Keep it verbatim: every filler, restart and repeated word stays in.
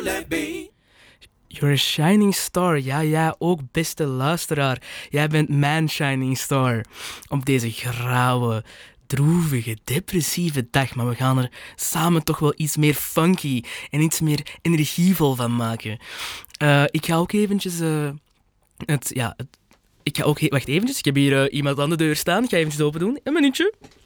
You're a shining star. Ja, ja, ook beste luisteraar. Jij bent mijn shining star. Op deze grauwe, droevige, depressieve dag. Maar we gaan er samen toch wel iets meer funky en iets meer energievol van maken. Uh, ik ga ook eventjes... Uh, het, ja, het, ik ga ook... Wacht eventjes, ik heb hier uh, iemand aan de deur staan. Ik ga eventjes open doen. Een minuutje.